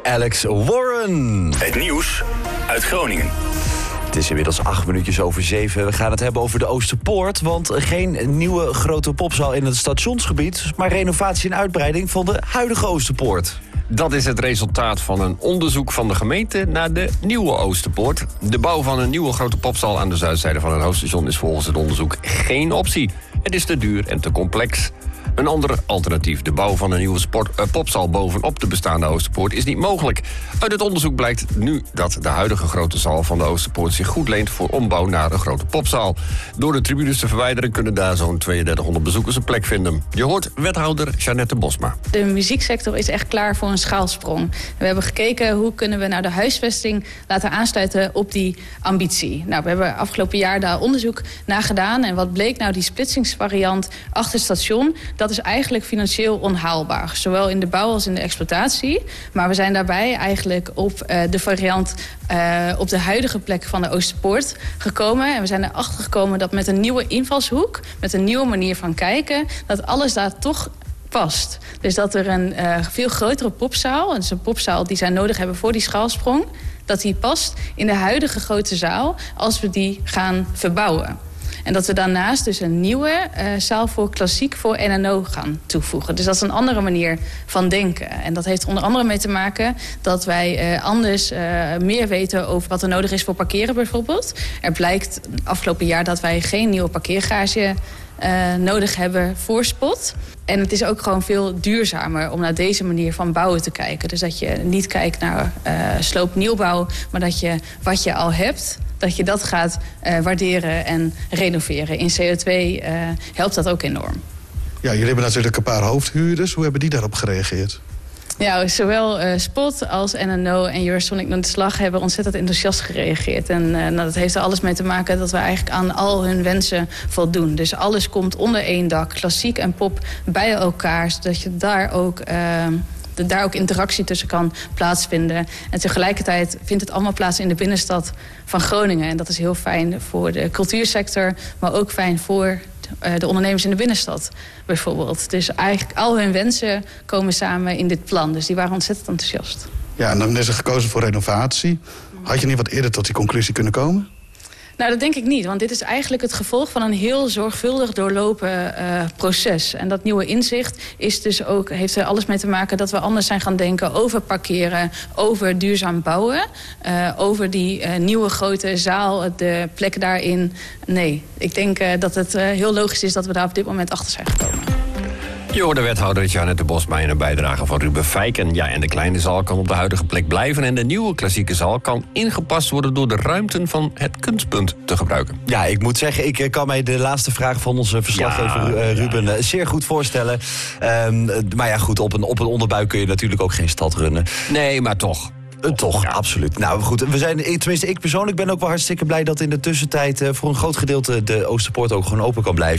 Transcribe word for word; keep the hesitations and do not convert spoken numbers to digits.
Alex Warren. Het nieuws uit Groningen. Het is inmiddels acht minuutjes over zeven. We gaan het hebben over de Oosterpoort. Want geen nieuwe grote popzaal in het stationsgebied, maar renovatie en uitbreiding van de huidige Oosterpoort. Dat is het resultaat van een onderzoek van de gemeente naar de nieuwe Oosterpoort. De bouw van een nieuwe grote popzaal aan de zuidzijde van het hoofdstation is volgens het onderzoek geen optie. Het is te duur en te complex. Een ander alternatief, de bouw van een nieuwe sport, uh, popzaal bovenop de bestaande Oosterpoort, is niet mogelijk. Uit het onderzoek blijkt nu dat de huidige grote zaal van de Oosterpoort zich goed leent voor ombouw naar een grote popzaal. Door de tribunes te verwijderen kunnen daar zo'n tweeëndertighonderd bezoekers een plek vinden. Je hoort wethouder Jeannette Bosma. De muzieksector is echt klaar voor een schaalsprong. We hebben gekeken hoe kunnen we nou de huisvesting laten aansluiten op die ambitie. Nou, we hebben afgelopen jaar daar onderzoek naar gedaan. En wat bleek nou, die splitsingsvariant achter het station, dat is eigenlijk financieel onhaalbaar. Zowel in de bouw als in de exploitatie. Maar we zijn daarbij eigenlijk op uh, de variant uh, op de huidige plek van de Oosterpoort gekomen. En we zijn erachter gekomen dat met een nieuwe invalshoek, met een nieuwe manier van kijken, dat alles daar toch past. Dus dat er een uh, veel grotere popzaal, en dus een popzaal die zij nodig hebben voor die schaalsprong, dat die past in de huidige grote zaal als we die gaan verbouwen. En dat we daarnaast dus een nieuwe uh, zaal voor klassiek voor N en O gaan toevoegen. Dus dat is een andere manier van denken. En dat heeft onder andere mee te maken dat wij uh, anders uh, meer weten over wat er nodig is voor parkeren bijvoorbeeld. Er blijkt afgelopen jaar dat wij geen nieuwe parkeergarage Uh, nodig hebben voor Spot. En het is ook gewoon veel duurzamer om naar deze manier van bouwen te kijken. Dus dat je niet kijkt naar uh, sloopnieuwbouw, maar dat je wat je al hebt, dat je dat gaat uh, waarderen en renoveren. In C O twee uh, helpt dat ook enorm. Ja, jullie hebben natuurlijk een paar hoofdhuurders. Hoe hebben die daarop gereageerd? Ja, zowel uh, Spot als N en O en Eurosonic Noorderslag hebben ontzettend enthousiast gereageerd. En uh, nou, dat heeft er alles mee te maken dat we eigenlijk aan al hun wensen voldoen. Dus alles komt onder één dak, klassiek en pop bij elkaar, zodat je daar ook Uh, dat daar ook interactie tussen kan plaatsvinden. En tegelijkertijd vindt het allemaal plaats in de binnenstad van Groningen. En dat is heel fijn voor de cultuursector, maar ook fijn voor de ondernemers in de binnenstad bijvoorbeeld. Dus eigenlijk al hun wensen komen samen in dit plan. Dus die waren ontzettend enthousiast. Ja, en dan is er gekozen voor renovatie. Had je niet wat eerder tot die conclusie kunnen komen? Nou, dat denk ik niet. Want dit is eigenlijk het gevolg van een heel zorgvuldig doorlopen uh, proces. En dat nieuwe inzicht is dus ook, heeft er alles mee te maken dat we anders zijn gaan denken over parkeren, over duurzaam bouwen, uh, over die uh, nieuwe grote zaal, de plekken daarin. Nee, ik denk uh, dat het uh, heel logisch is dat we daar op dit moment achter zijn gekomen. Je hoort de wethouder Jeannette Bosma in een bijdrage van Ruben Fijken. Ja, en de kleine zaal kan op de huidige plek blijven. En de nieuwe klassieke zaal kan ingepast worden door de ruimten van het Kunstpunt te gebruiken. Ja, ik moet zeggen, ik kan mij de laatste vraag van onze verslaggever ja, uh, Ruben ja, ja. zeer goed voorstellen. Um, maar ja, goed, op een, op een onderbuik kun je natuurlijk ook geen stad runnen. Nee, maar toch. Uh, toch, ja. Absoluut. Nou goed, we zijn, tenminste ik persoonlijk ben ook wel hartstikke blij dat in de tussentijd uh, voor een groot gedeelte de Oosterpoort ook gewoon open kan blijven.